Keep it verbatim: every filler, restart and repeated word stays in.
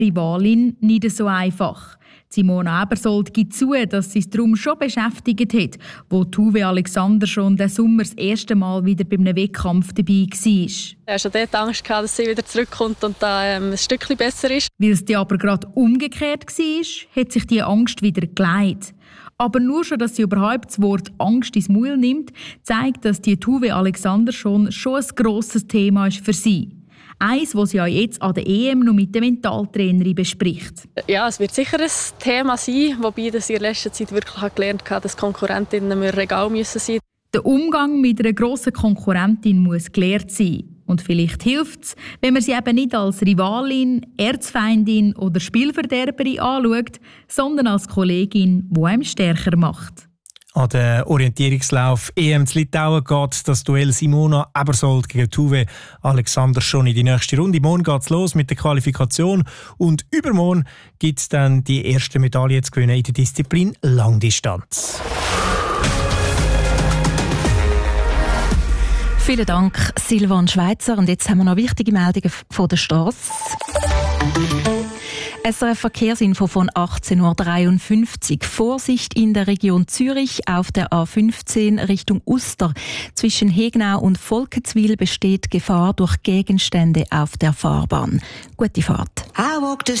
Rivalin nicht so einfach. Simona Ebersold gibt zu, dass sie es darum schon beschäftigt hat, wo Tuve Alexander schon den Sommer das erste Mal wieder bei einem Wettkampf dabei war. Ich hatte schon dort Angst, dass sie wieder zurückkommt und da ähm, ein Stückchen besser ist. Weil es aber gerade umgekehrt war, hat sich diese Angst wieder gelegt. Aber nur schon, dass sie überhaupt das Wort Angst ins Maul nimmt, zeigt, dass die Tuve Alexander schon, schon ein grosses Thema ist für sie. Eins, das sie auch jetzt an der E M noch mit der Mentaltrainerin bespricht. Ja, es wird sicher ein Thema sein, wobei ich in letzter Zeit wirklich gelernt habe, dass Konkurrentinnen mir Regal müssen sein. Der Umgang mit einer grossen Konkurrentin muss gelehrt sein. Und vielleicht hilft es, wenn man sie eben nicht als Rivalin, Erzfeindin oder Spielverderberin anschaut, sondern als Kollegin, die einem stärker macht. An den Orientierungslauf E M zu Litauen geht das Duell Simona Ebersold gegen Tuve Alexander schon in die nächste Runde. Morgen geht es los mit der Qualifikation und übermorgen gibt es dann die erste Medaille zu gewinnen in der Disziplin Langdistanz. Vielen Dank, Silvan Schweizer. Und jetzt haben wir noch wichtige Meldungen von der Strasse. S R F-Verkehrsinfo von achtzehn Uhr dreiundfünfzig. Vorsicht in der Region Zürich auf der A fünfzehn Richtung Uster. Zwischen Hegnau und Volkenswil besteht Gefahr durch Gegenstände auf der Fahrbahn. Gute Fahrt.